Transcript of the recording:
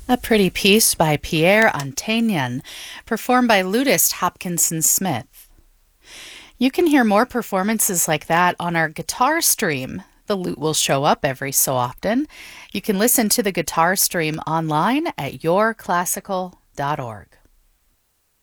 A pretty piece by Pierre Antaignan, performed by lutist Hopkinson Smith. You can hear more performances like that on our guitar stream. The lute will show up every so often. You can listen to the guitar stream online at yourclassical.org.